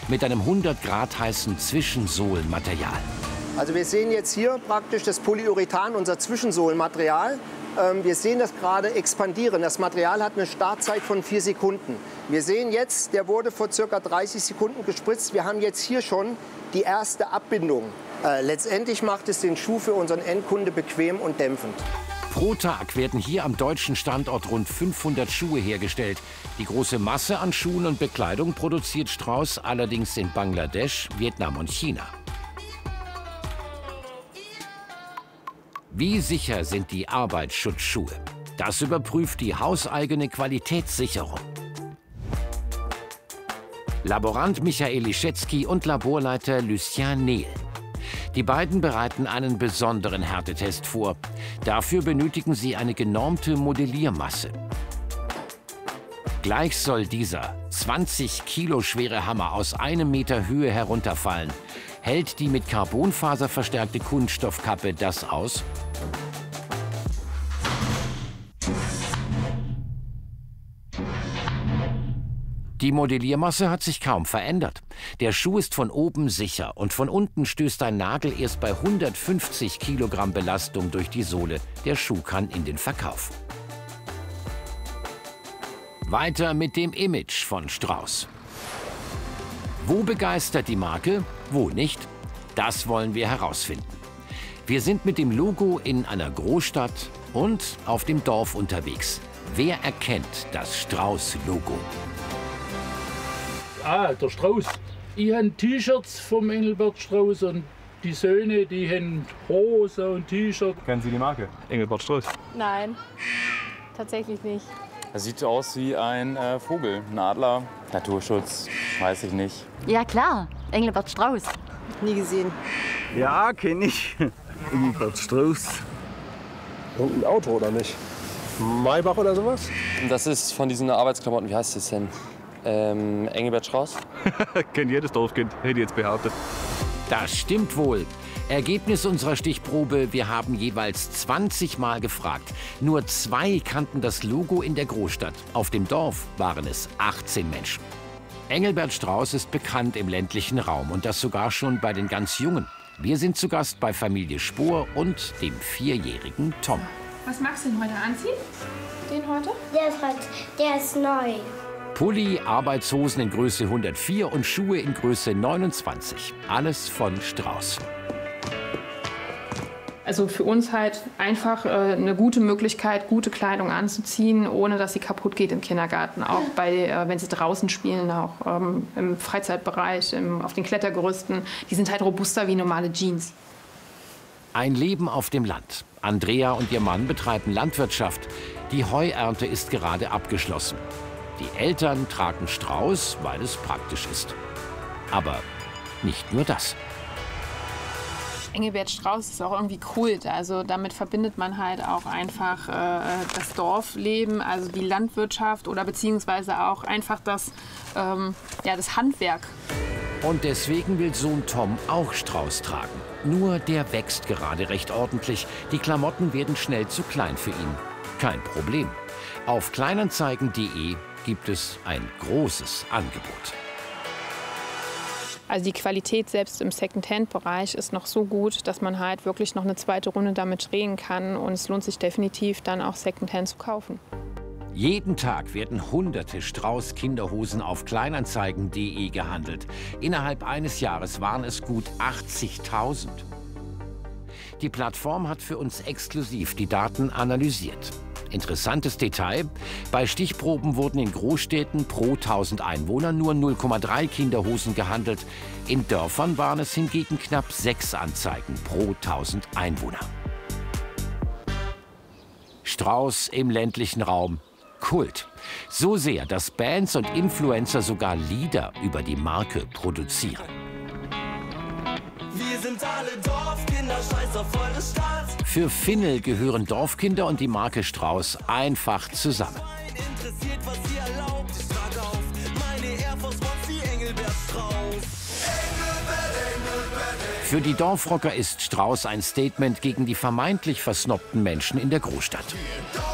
mit einem 100 Grad heißen Zwischensohlenmaterial. Also wir sehen jetzt hier praktisch das Polyurethan, unser Zwischensohlenmaterial. Wir sehen das gerade expandieren. Das Material hat eine Startzeit von 4 Sekunden. Wir sehen jetzt, der wurde vor ca. 30 Sekunden gespritzt. Wir haben jetzt hier schon die erste Abbindung. Letztendlich macht es den Schuh für unseren Endkunde bequem und dämpfend. Pro Tag werden hier am deutschen Standort rund 500 Schuhe hergestellt. Die große Masse an Schuhen und Bekleidung produziert Strauß allerdings in Bangladesch, Vietnam und China. Wie sicher sind die Arbeitsschutzschuhe? Das überprüft die hauseigene Qualitätssicherung. Laborant Michael Liszewski und Laborleiter Lucien Nehl. Die beiden bereiten einen besonderen Härtetest vor. Dafür benötigen sie eine genormte Modelliermasse. Gleich soll dieser 20 Kilo schwere Hammer aus 1 Meter Höhe herunterfallen. Hält die mit Carbonfaser verstärkte Kunststoffkappe das aus? Die Modelliermasse hat sich kaum verändert. Der Schuh ist von oben sicher und von unten stößt ein Nagel erst bei 150 Kilogramm Belastung durch die Sohle. Der Schuh kann in den Verkauf. Weiter mit dem Image von Strauß. Wo begeistert die Marke, wo nicht? Das wollen wir herausfinden. Wir sind mit dem Logo in einer Großstadt und auf dem Dorf unterwegs. Wer erkennt das Strauß-Logo? Ah, der Strauß. Ich habe T-Shirts vom Engelbert Strauß und die Söhne, die haben Hose und T-Shirt. Kennen Sie die Marke? Engelbert Strauß? Nein, tatsächlich nicht. Er sieht aus wie ein Vogel, ein Adler. Naturschutz, weiß ich nicht. Ja klar, Engelbert Strauß. Nie gesehen. Ja, kenne ich. Engelbert Strauß. Irgendein Auto oder nicht? Maybach oder sowas? Das ist von diesen Arbeitsklamotten, wie heißt das denn? Engelbert Strauß? Kennt jedes Dorfkind, hätte ich jetzt behauptet. Das stimmt wohl. Ergebnis unserer Stichprobe: Wir haben jeweils 20 Mal gefragt. Nur 2 kannten das Logo in der Großstadt. Auf dem Dorf waren es 18 Menschen. Engelbert Strauß ist bekannt im ländlichen Raum und das sogar schon bei den ganz Jungen. Wir sind zu Gast bei Familie Spohr und dem 4-jährigen Tom. Was magst du denn heute anziehen? Den heute? Der ist neu. Pulli, Arbeitshosen in Größe 104 und Schuhe in Größe 29. Alles von Strauß. Also für uns halt einfach eine gute Möglichkeit, gute Kleidung anzuziehen, ohne dass sie kaputt geht im Kindergarten. Auch wenn sie draußen spielen, auch im Freizeitbereich, auf den Klettergerüsten. Die sind halt robuster wie normale Jeans. Ein Leben auf dem Land. Andrea und ihr Mann betreiben Landwirtschaft. Die Heuernte ist gerade abgeschlossen. Die Eltern tragen Strauß, weil es praktisch ist. Aber nicht nur das. Engelbert Strauß ist auch irgendwie Kult. Also damit verbindet man halt auch einfach das Dorfleben, also die Landwirtschaft oder beziehungsweise auch einfach das Handwerk. Und deswegen will Sohn Tom auch Strauß tragen. Nur der wächst gerade recht ordentlich. Die Klamotten werden schnell zu klein für ihn. Kein Problem. Auf kleinanzeigen.de gibt es ein großes Angebot. Also die Qualität selbst im Second-Hand-Bereich ist noch so gut, dass man halt wirklich noch eine zweite Runde damit drehen kann. Und es lohnt sich definitiv, dann auch Second-Hand zu kaufen. Jeden Tag werden hunderte Strauß-Kinderhosen auf kleinanzeigen.de gehandelt. Innerhalb eines Jahres waren es gut 80.000. Die Plattform hat für uns exklusiv die Daten analysiert. Interessantes Detail: Bei Stichproben wurden in Großstädten pro 1000 Einwohner nur 0,3 Kinderhosen gehandelt. In Dörfern waren es hingegen knapp 6 Anzeigen pro 1000 Einwohner. Strauß im ländlichen Raum. Kult. So sehr, dass Bands und Influencer sogar Lieder über die Marke produzieren. Wir sind alle Dorfkinder, scheiß auf eure Stadt. Für Finnel gehören Dorfkinder und die Marke Strauß einfach zusammen. Interessiert, was ihr erlaubt. Ich trage auf meine Air Force One wie Engelbert Strauß. Für die Dorfrocker ist Strauß ein Statement gegen die vermeintlich versnobten Menschen in der Großstadt.